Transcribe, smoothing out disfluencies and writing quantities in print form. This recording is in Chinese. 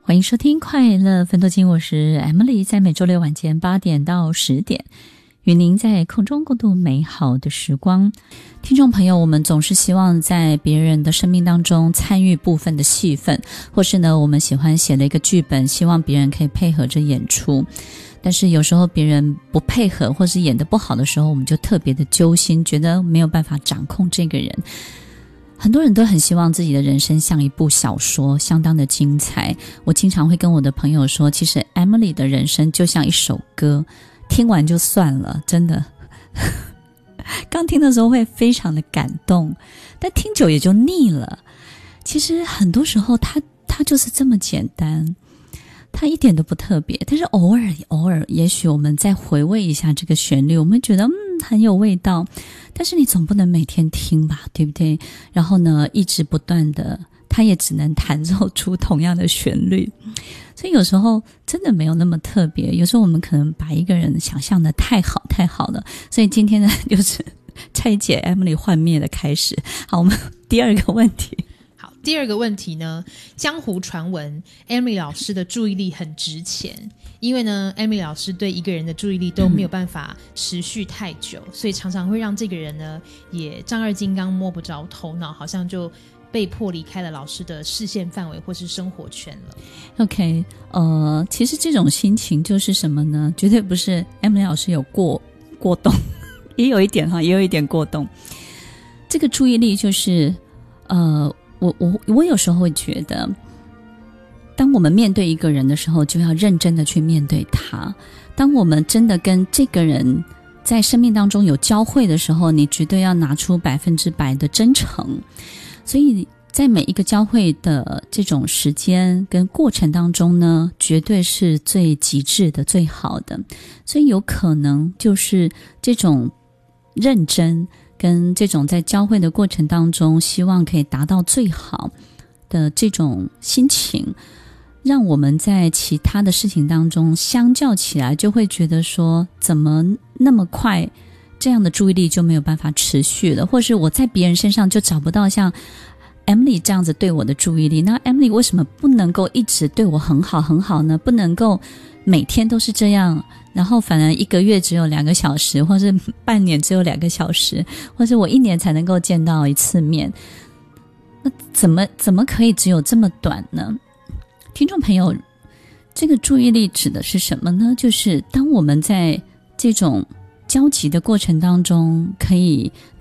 欢迎收听快乐分多金，我是 Emily， 在每周六晚间8点到10点与您在空中共度美好的时光。听众朋友，我们总是希望在别人的生命当中参与部分的戏份，或是呢我们喜欢写了一个剧本，希望别人可以配合着演出，但是有时候别人不配合或是演得不好的时候，我们就特别的揪心，觉得没有办法掌控这个人。很多人都很希望自己的人生像一部小说，相当的精彩。我经常会跟我的朋友说，其实 Emily 的人生就像一首歌，听完就算了，真的刚听的时候会非常的感动，但听久也就腻了。其实很多时候它就是这么简单，它一点都不特别，但是偶尔也许我们再回味一下这个旋律，我们会觉得很有味道，但是你总不能每天听吧，对不对？然后呢一直不断的，它也只能弹奏出同样的旋律，所以有时候真的没有那么特别。有时候我们可能把一个人想象的太好了，所以今天呢就是拆解 Emily 幻灭的开始。好，我们第二个问题。 第二个问题呢，江湖传闻 Emily 老师的注意力很值钱，因为呢 Emily 老师对一个人的注意力都没有办法持续太久，所以常常会让这个人呢也丈二金刚摸不着头脑，好像就被迫离开了老师的视线范围或是生活圈了。 OK， 其实这种心情就是什么呢？绝对不是 Emily 老师有过动也有一点过动。这个注意力就是我有时候会觉得，当我们面对一个人的时候，就要认真的去面对他。当我们真的跟这个人在生命当中有交汇的时候，你绝对要拿出100%的真诚。所以在每一个交汇的这种时间跟过程当中呢，绝对是最极致的、最好的。所以有可能就是这种认真跟这种在交汇的过程当中希望可以达到最好的这种心情，让我们在其他的事情当中相较起来就会觉得说，怎么那么快这样的注意力就没有办法持续了，或是我在别人身上就找不到像 Emily 这样子对我的注意力。那 Emily 为什么不能够一直对我很好呢？不能够每天都是这样，然后反而1个月只有2个小时，或是半年只有2个小时，或是我1年才能够见到1次面，那怎么可以只有这么短呢？听众朋友，这个注意力指的是什么呢？就是当我们在这种交集的过程当中，可以